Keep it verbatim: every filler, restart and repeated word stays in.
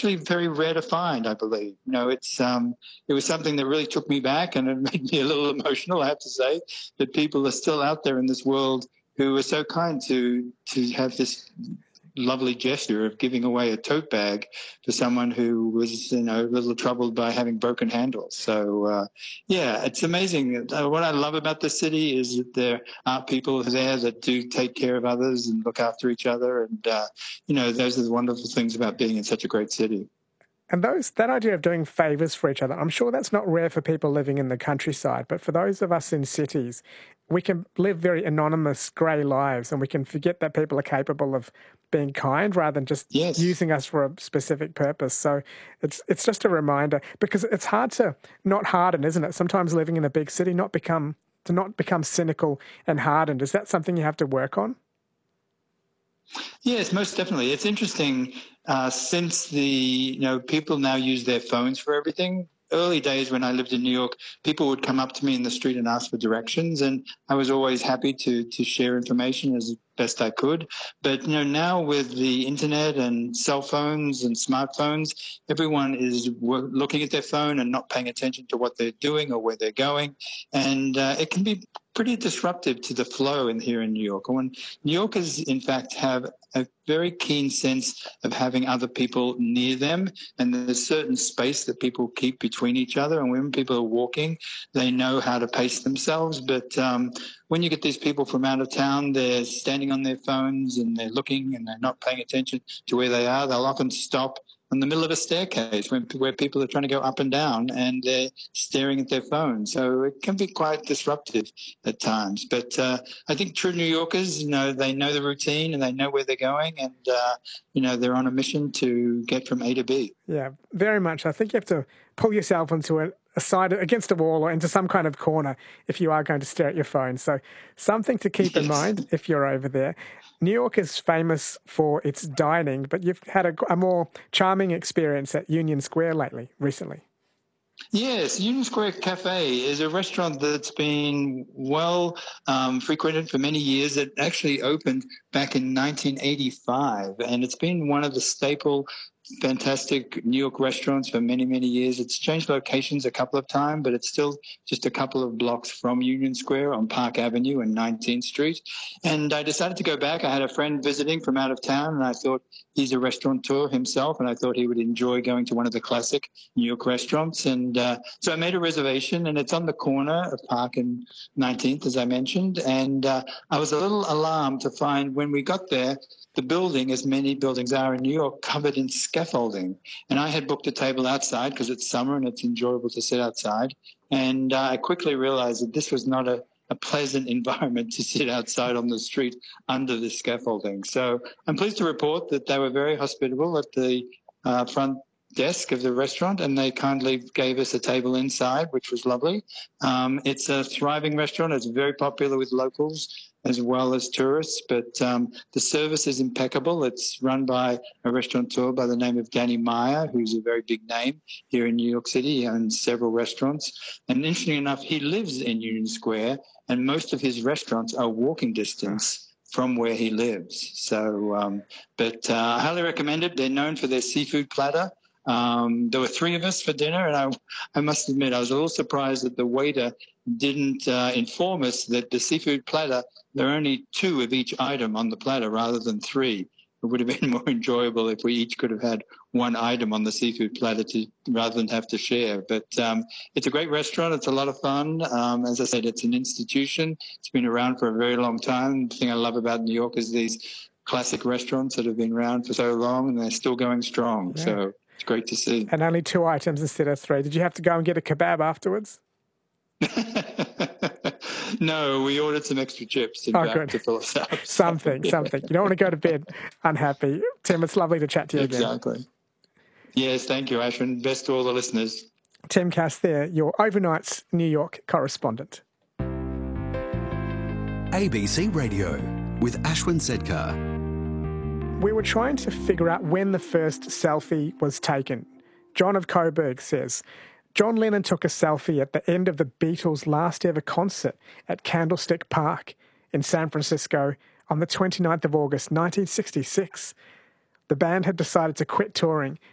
actually very rare to find, I believe. You know, it's um, it was something that really took me back, and it made me a little emotional, I have to say, that people are still out there in this world who are so kind to to have this lovely gesture of giving away a tote bag for someone who was, you know, a little troubled by having broken handles. So, uh, yeah, it's amazing. Uh, what I love about the city is that there are people there that do take care of others and look after each other. And, uh, you know, those are the wonderful things about being in such a great city. And those that idea of doing favours for each other, I'm sure that's not rare for people living in the countryside, but for those of us in cities, we can live very anonymous, grey lives, and we can forget that people are capable of being kind rather than just yes. using us for a specific purpose. So it's it's just a reminder, because it's hard to not harden, isn't it? Sometimes living in a big city, not become to not become cynical and hardened. Is that something you have to work on? Yes, most definitely. It's interesting. Uh, since the, you know, people now use their phones for everything. Early days when I lived in New York, people would come up to me in the street and ask for directions, and I was always happy to to share information as best I could. But, you know, now with the internet and cell phones and smartphones, everyone is w- looking at their phone and not paying attention to what they're doing or where they're going, and uh, it can be pretty disruptive to the flow in here in New York. And when New Yorkers, in fact, have a very keen sense of having other people near them, and there's a certain space that people keep between each other. And when people are walking, they know how to pace themselves. But um, when you get these people from out of town, they're standing on their phones and they're looking and they're not paying attention to where they are. They'll often stop in the middle of a staircase when, where people are trying to go up and down, and they're staring at their phone. So it can be quite disruptive at times. But uh, I think true New Yorkers, you know, they know the routine and they know where they're going, and, uh, you know, they're on a mission to get from A to B. Yeah, very much. I think you have to pull yourself into a, a side, against a wall or into some kind of corner if you are going to stare at your phone. So something to keep Yes. in mind if you're over there. New York is famous for its dining, but you've had a, a more charming experience at Union Square lately, recently. Yes, Union Square Cafe is a restaurant that's been well um, frequented for many years. It actually opened back in nineteen eighty-five, and it's been one of the staple fantastic New York restaurants for many, many years. It's changed locations a couple of times, but it's still just a couple of blocks from Union Square on Park Avenue and nineteenth Street. And I decided to go back. I had a friend visiting from out of town, and I thought he's a restaurateur himself, and I thought he would enjoy going to one of the classic New York restaurants. And uh, so I made a reservation, and it's on the corner of Park and nineteenth, as I mentioned. And uh, I was a little alarmed to find when we got there, the building, as many buildings are in New York, covered in scaffolding. And I had booked a table outside because it's summer and it's enjoyable to sit outside. And uh, I quickly realized that this was not a, a pleasant environment to sit outside on the street under the scaffolding. So I'm pleased to report that they were very hospitable at the uh, front desk of the restaurant, and they kindly gave us a table inside, which was lovely. Um, it's a thriving restaurant. It's very popular with locals as well as tourists, but um, the service is impeccable. It's run by a restaurateur by the name of Danny Meyer, who's a very big name here in New York City. He owns several restaurants. And interestingly enough, he lives in Union Square, and most of his restaurants are walking distance from where he lives. So, um, but uh, I highly recommend it. They're known for their seafood platter. Um, there were three of us for dinner, and I, I must admit I was a little surprised that the waiter didn't uh, inform us that the seafood platter, there are only two of each item on the platter rather than three. It would have been more enjoyable if we each could have had one item on the seafood platter to, rather than have to share. But um, it's a great restaurant. It's a lot of fun. Um, as I said, it's an institution. It's been around for a very long time. The thing I love about New York is these classic restaurants that have been around for so long, and they're still going strong. Yeah. So it's great to see. And only two items instead of three. Did you have to go and get a kebab afterwards? No, we ordered some extra chips in oh, fact, good. to fill us up. something, yeah. something. You don't want to go to bed unhappy. Tim, it's lovely to chat to you exactly. again. Exactly. Yes, thank you, Ashwin. Best to all the listeners. Tim Cass there, your overnight's New York correspondent. A B C Radio with Ashwin Sedkar. We were trying to figure out when the first selfie was taken. John of Coburg says, John Lennon took a selfie at the end of the Beatles' last ever concert at Candlestick Park in San Francisco on the twenty-ninth of August, nineteen sixty-six. The band had decided to quit touring